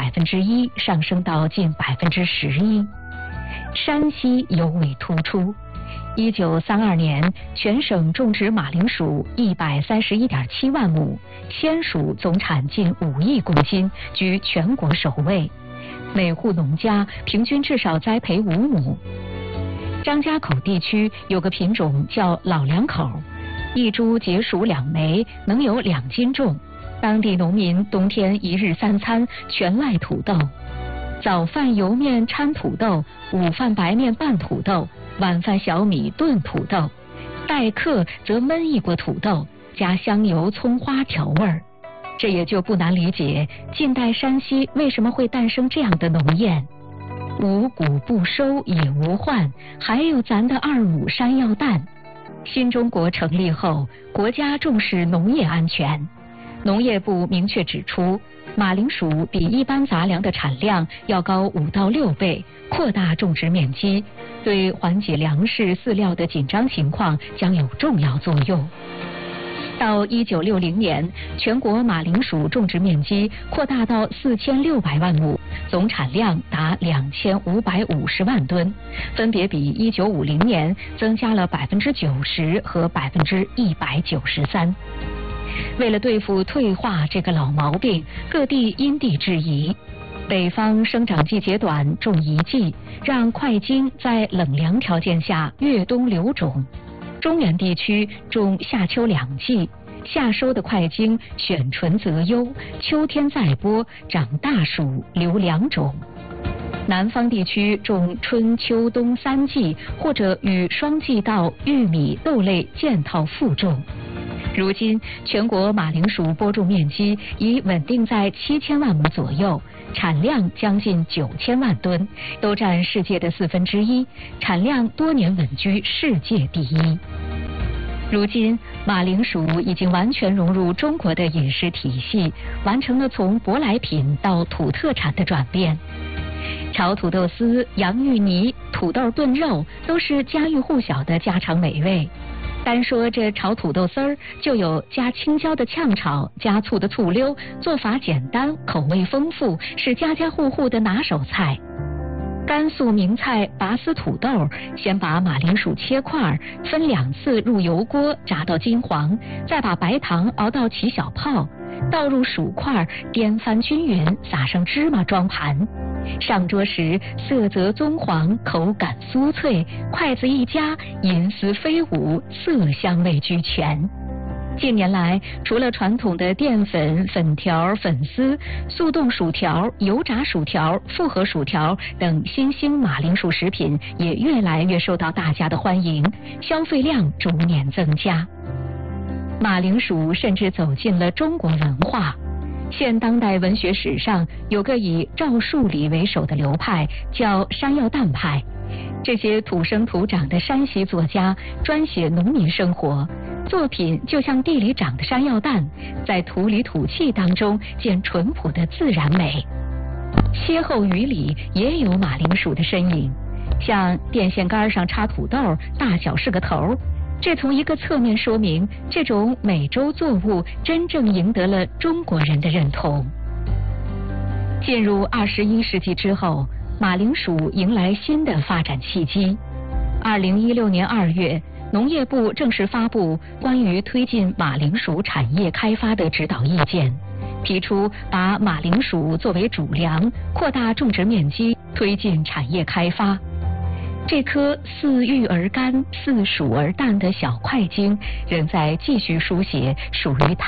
1%上升到近11%。山西尤为突出。1932年，全省种植马铃薯131.7万亩，鲜薯总产近5亿公斤，居全国首位。每户农家平均至少栽培5亩。张家口地区有个品种叫老两口，一株结熟2枚，能有2斤重。当地农民冬天1日3餐全赖土豆，早饭油面掺土豆，午饭白面拌土豆，晚饭小米炖土豆，待客则焖一锅土豆，加香油、葱花调味儿。这也就不难理解，近代山西为什么会诞生这样的农谚：五谷不收也无患，还有咱的25山药蛋。新中国成立后，国家重视农业安全，农业部明确指出，马铃薯比一般杂粮的产量要高5到6倍，扩大种植面积，对缓解粮食饲料的紧张情况将有重要作用。到1960年，全国马铃薯种植面积扩大到4600万亩，总产量达2550万吨，分别比1950年增加了90%和193%。为了对付退化这个老毛病，各地因地制宜。北方生长季节短，种1季，让块茎在冷凉条件下越冬留种。中原地区种夏秋2季，夏收的块茎选纯择优，秋天再播，长大熟留2种。南方地区种春秋冬3季，或者与双季稻、玉米、豆类间套复种。如今，全国马铃薯播种面积已稳定在7000万亩左右，产量将近9000万吨，都占世界的1/4，产量多年稳居世界第一。如今，马铃薯已经完全融入中国的饮食体系，完成了从舶来品到土特产的转变。炒土豆丝、洋芋泥、土豆炖肉都是家喻户晓的家常美味。单说这炒土豆丝儿，就有加青椒的炝炒，加醋的醋溜，做法简单，口味丰富，是家家户户的拿手菜。甘肃名菜拔丝土豆，先把马铃薯切块，分2次入油锅炸到金黄，再把白糖熬到起小泡，倒入薯块，颠翻均匀，撒上芝麻装盘。上桌时色泽棕黄，口感酥脆，筷子一夹，银丝飞舞，色香味俱全。近年来，除了传统的淀粉、粉条、粉丝、速冻薯条、油炸薯条、复合薯条等新兴马铃薯食品也越来越受到大家的欢迎，消费量逐年增加。马铃薯甚至走进了中国文化。现当代文学史上有个以赵树理为首的流派，叫山药蛋派。这些土生土长的山西作家专写农民生活，作品就像地里长的山药蛋，在土里土气当中见淳朴的自然美。歇后语里也有马铃薯的身影，像电线杆上插土豆，大小是个头。这从一个侧面说明，这种美洲作物真正赢得了中国人的认同。进入21世纪之后，马铃薯迎来新的发展契机。2016年2月，农业部正式发布关于推进马铃薯产业开发的指导意见，提出把马铃薯作为主粮，扩大种植面积，推进产业开发。这颗似玉而干、似薯而淡的小块茎，仍在继续书写属于它